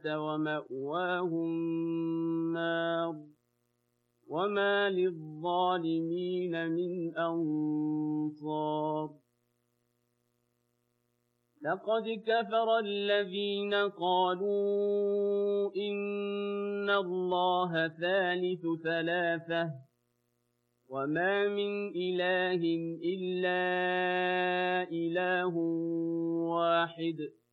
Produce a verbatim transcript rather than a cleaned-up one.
ومأواهم النار وما للظالمين من أنصار لقد كفر الذين قالوا إن الله ثالث ثلاثة وما من إله إلا إله واحد